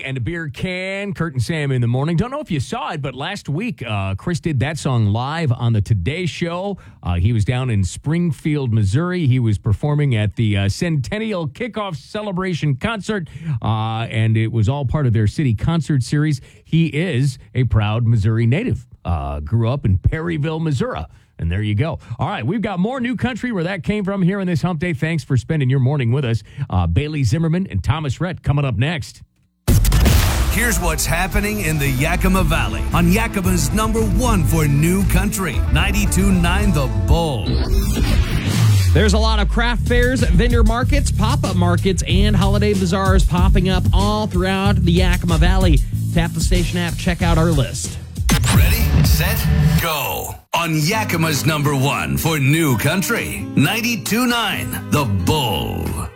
and a beer can. Kurt and Sam in the morning. Don't know if you saw it, but last week, Chris did that song live on the Today Show. He was down in Springfield, Missouri. He was performing at the Centennial Kickoff Celebration Concert, and it was all part of their city concert series. He is a proud Missouri native. Grew up in Perryville, Missouri. And there you go. All right, we've got more New Country where that came from here in this Hump Day. Thanks for spending your morning with us. Bailey Zimmerman and Thomas Rhett coming up next. Here's what's happening in the Yakima Valley on Yakima's #1 for New Country, 92.9 The Bull. There's a lot of craft fairs, vendor markets, pop-up markets, and holiday bazaars popping up all throughout the Yakima Valley. Tap the station app, check out our list. Ready, set, go. On Yakima's #1 for New Country, 92.9 The Bull.